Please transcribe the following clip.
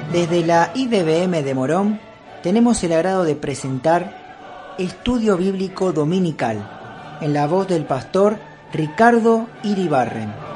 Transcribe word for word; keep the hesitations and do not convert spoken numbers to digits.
Desde la I D B M de Morón tenemos el agrado de presentar Estudio Bíblico Dominical en la voz del pastor Ricardo Iribarren.